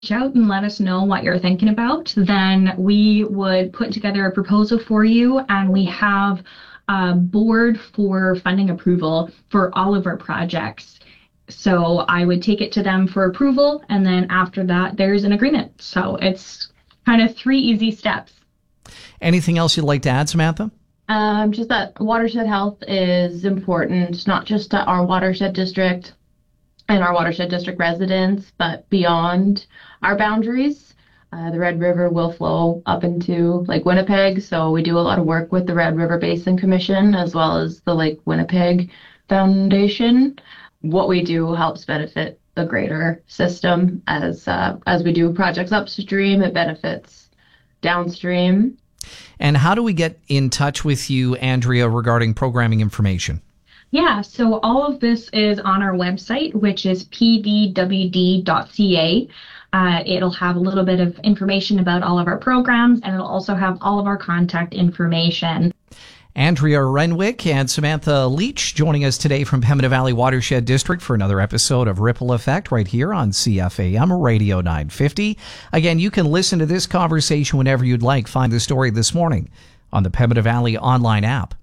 out and let us know what you're thinking about. Then we would put together a proposal for you, and we have a board for funding approval for all of our projects. So I would take it to them for approval, and then after that, there's an agreement. So it's kind of three easy steps. Anything else you'd like to add, Samantha? Just that watershed health is important, not just to our watershed district and our watershed district residents, but beyond our boundaries. The Red River will flow up into Lake Winnipeg, so we do a lot of work with the Red River Basin Commission as well as the Lake Winnipeg Foundation. What we do helps benefit the greater system as we do projects upstream. It benefits downstream. And how do we get in touch with you, Andrea, regarding programming information? Yeah, so all of this is on our website, which is pvwd.ca. It'll have a little bit of information about all of our programs, and it'll also have all of our contact information. Andrea Renwick and Samantha Leach joining us today from Pembina Valley Watershed District for another episode of Ripple Effect right here on CFAM Radio 950. Again, you can listen to this conversation whenever you'd like. Find the story this morning on the Pembina Valley online app.